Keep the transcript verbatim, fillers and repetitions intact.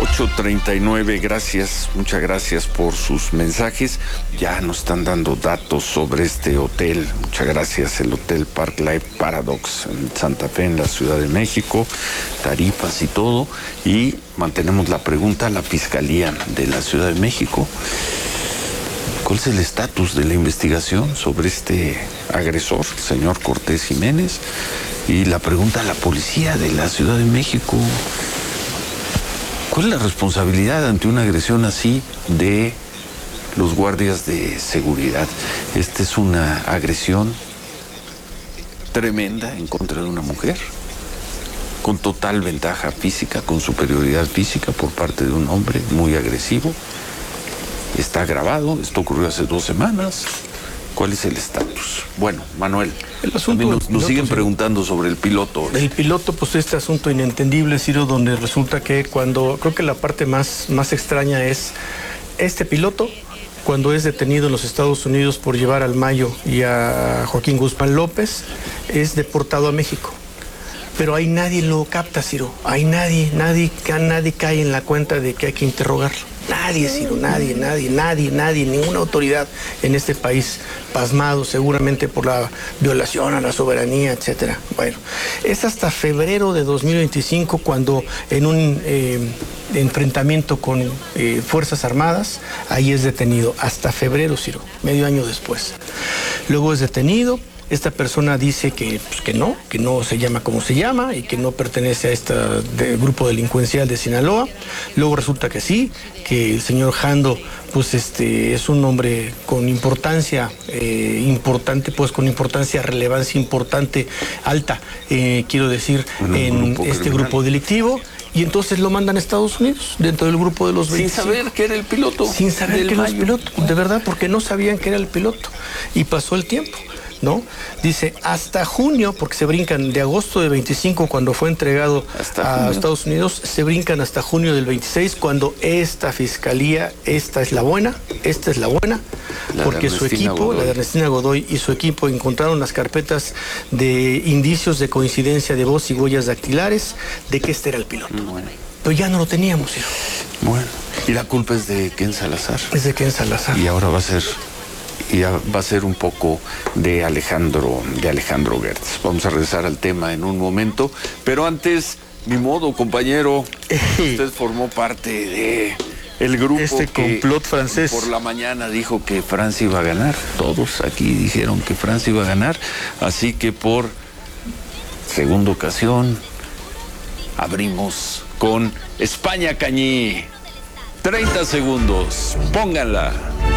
ocho treinta y nueve, gracias, muchas gracias por sus mensajes. Ya nos están dando datos sobre este hotel. Muchas gracias, el Hotel Park Life Paradox en Santa Fe, en la Ciudad de México, tarifas y todo. Y mantenemos la pregunta a la Fiscalía de la Ciudad de México. ¿Cuál es el estatus de la investigación sobre este agresor, señor Cortés Jiménez? Y la pregunta a la policía de la Ciudad de México: ¿cuál es la responsabilidad ante una agresión así de los guardias de seguridad? Esta es una agresión tremenda en contra de una mujer, con total ventaja física, con superioridad física por parte de un hombre muy agresivo. Está grabado, esto ocurrió hace dos semanas. ¿Cuál es el estatus? Bueno, Manuel, el asunto nos, nos piloto, siguen Ciro, preguntando sobre el piloto. El piloto, pues este asunto inentendible, Ciro, donde resulta que cuando, creo que la parte más, más extraña es este piloto, cuando es detenido en los Estados Unidos por llevar al Mayo y a Joaquín Guzmán López, es deportado a México. Pero ahí nadie lo capta, Ciro. Ahí nadie, nadie, nadie cae en la cuenta de que hay que interrogarlo. Nadie, Ciro, nadie, nadie, nadie, nadie, ninguna autoridad en este país, pasmado seguramente por la violación a la soberanía, etcétera. Bueno, es hasta febrero de dos mil veinticinco cuando en un eh, enfrentamiento con eh, Fuerzas Armadas, ahí es detenido. Hasta febrero, Ciro, medio año después. Luego es detenido. Esta persona dice que, pues, que no, que no se llama como se llama y que no pertenece a este de, grupo delincuencial de Sinaloa. Luego resulta que sí, que el señor Jando, pues este, es un hombre con importancia eh, importante, pues con importancia, relevancia importante, alta, eh, quiero decir, bueno, en grupo este criminal. Grupo delictivo. Y entonces lo mandan a Estados Unidos, dentro del grupo de los veinticinco. Sin saber que era el piloto. Sin saber que era el piloto, de verdad, porque no sabían que era el piloto. Y pasó el tiempo, ¿no? Dice, hasta junio, porque se brincan de agosto de veinticinco, cuando fue entregado a Estados Unidos, se brincan hasta junio del veintiséis, cuando esta fiscalía, esta es la buena, esta es la buena, la porque su equipo, Godoy. la de Ernestina Godoy y su equipo encontraron las carpetas de indicios de coincidencia de voz y huellas dactilares de que este era el piloto. Bueno. Pero ya no lo teníamos, hijo. Bueno, y la culpa es de Ken Salazar. Es de Ken Salazar. Y ahora va a ser... y va a ser un poco de Alejandro, de Alejandro Gertz. Vamos a regresar al tema en un momento, pero antes, ni modo, compañero, usted formó parte de el grupo este que complot francés. Por la mañana dijo que Francia iba a ganar. Todos aquí dijeron que Francia iba a ganar, así que por segunda ocasión abrimos con España Cañí. treinta segundos, pónganla.